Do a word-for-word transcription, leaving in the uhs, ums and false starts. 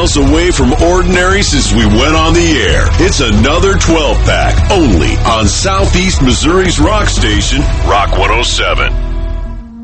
miles away from ordinary since we went on the air. It's another twelve pack only on Southeast Missouri's rock station, Rock one oh seven.